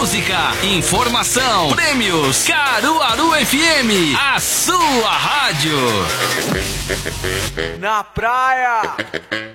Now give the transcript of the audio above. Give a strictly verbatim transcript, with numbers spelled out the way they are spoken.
música, informação, prêmios. Caruaru F M, a sua rádio. Na praia.